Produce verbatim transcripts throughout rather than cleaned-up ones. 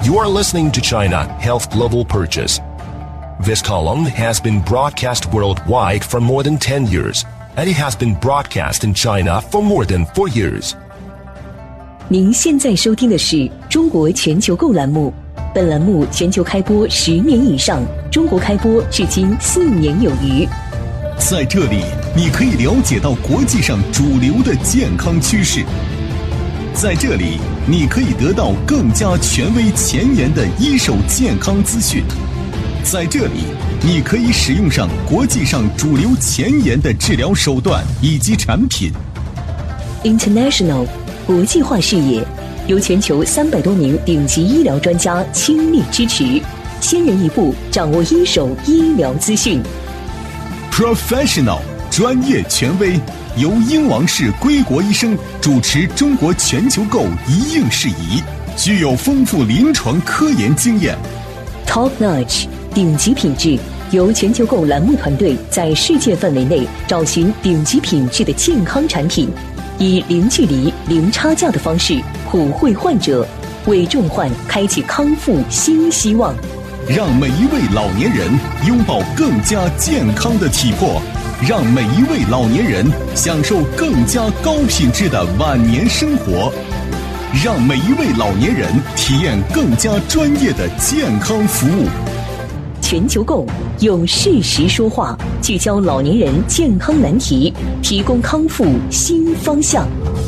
You are listening to China Health Global Purchase. This column has been broadcast worldwide for more than ten years, and it has been broadcast in China for more than four years. 您现在收听的是中国全球购栏目，本栏目全球开播十年以上，中国开播至今四年有余。 在这里，你可以了解到国际上主流的健康趋势。在这里，你可以得到更加权威前沿的一手健康资讯。在这里，你可以使用上国际上主流前沿的治疗手段以及产品。 International 国际化视野，由全球三百多名顶级医疗专家倾力支持，先人一步掌握一手医疗资讯。 Professional 专业权威，由英王氏归国医生主持中国全球购一应事宜，具有丰富临床科研经验。 Top Notch 顶级品质，由全球购栏目团队在世界范围内找寻顶级品质的健康产品，以零距离、零差价的方式普惠患者，为重患开启康复新希望。 让每一位老年人拥抱更加健康的体魄，让每一位老年人享受更加高品质的晚年生活，让每一位老年人体验更加专业的健康服务。 全球购用事实说话，聚焦老年人健康难题，提供康复新方向。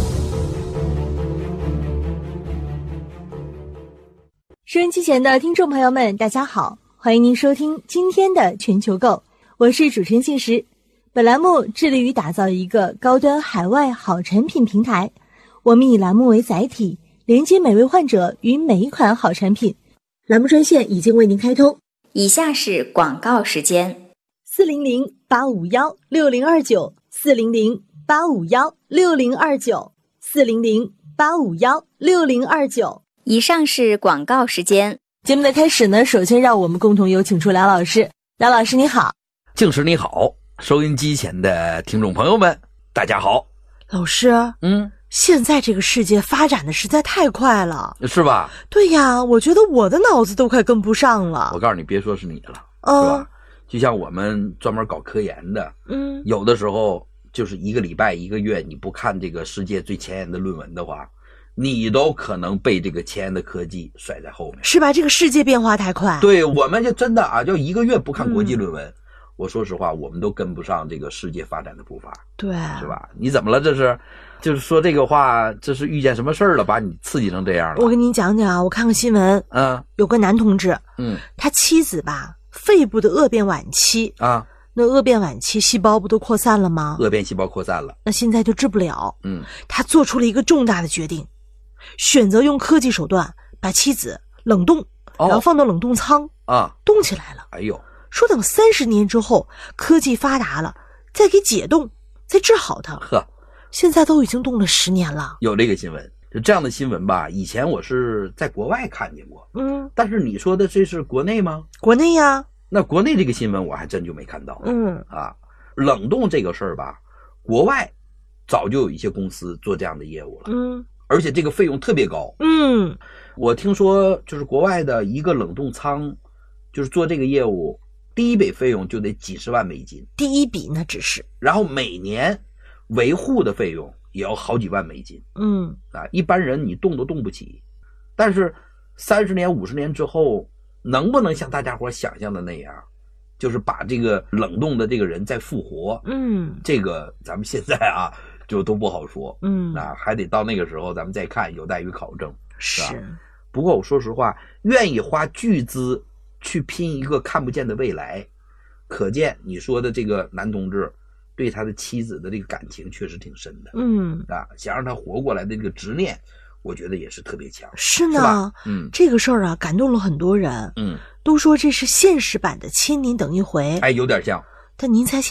收音机前的听众朋友们，大家好，欢迎您收听今天的全球购，我是主持人信实。本栏目致力于打造一个高端海外好产品平台，我们以栏目为载体，连接每位患者与每一款好产品。栏目专线已经为您开通， 以下是广告时间： 四零零八五幺六零二九，四零零八五幺六零二九，四零零八五幺六零二九。 以上是广告时间。 节目的开始呢，首先让我们共同有请出梁老师。梁老师你好。 静时你好，收音机前的听众朋友们大家好。 老师， 嗯， 现在这个世界发展的实在太快了， 是吧？ 对呀，我觉得我的脑子都快跟不上了。 我告诉你，别说是你了， 嗯、 是吧？就像我们专门搞科研的， 嗯， 有的时候就是一个礼拜一个月你不看这个世界最前沿的论文的话，你都可能被这个前沿的科技甩在后面， 是吧？这个世界变化太快。 对，我们就真的啊，就一个月不看国际论文、嗯、我说实话，我们都跟不上这个世界发展的步伐， 对， 是吧？你怎么了？这是，就是说这个话，这是遇见什么事儿了，把你刺激成这样了？ 我跟你讲讲，我看个新闻， 嗯， 有个男同志， 嗯， 他妻子吧，肺部的恶变晚期啊。 那恶变晚期细胞不都扩散了吗？ 恶变细胞扩散了， 那现在就治不了。 嗯， 他做出了一个重大的决定，选择用科技手段把妻子冷冻、哦、然后放到冷冻仓啊， 冻起来了。 哎呦， 说等三十年之后科技发达了，再给解冻，再治好它。 呵， 现在都已经冻了十年了。 有这个新闻，就这样的新闻吧，以前我是在国外看见过， 嗯， 但是你说的这是国内吗？ 国内呀。 那国内这个新闻我还真就没看到。 嗯啊，冷冻这个事儿吧，国外早就有一些公司做这样的业务了。 嗯， 而且这个费用特别高。 嗯， 我听说就是国外的一个冷冻仓，就是做这个业务，第一笔费用就得几十万美金。 第一笔那只是， 然后每年维护的费用也要好几万美金。 嗯啊，一般人你动都动不起。但是三十年、五十年之后。能不能像大家伙想象的那样，就是把这个冷冻的这个人再复活？ 嗯， 这个咱们现在啊就都不好说。 嗯， 那还得到那个时候咱们再看，有待于考证，是吧？ 是。 不过我说实话，愿意花巨资去拼一个看不见的未来，可见你说的这个男同志对他的妻子的这个感情确实挺深的。 嗯， 啊，想让他活过来的这个执念。我觉得也是特别强， 是呢， 是吧？嗯， 这个事儿啊，感动了很多人。 嗯， 都说这是现实版的千年等一回。 哎，有点像。 但您猜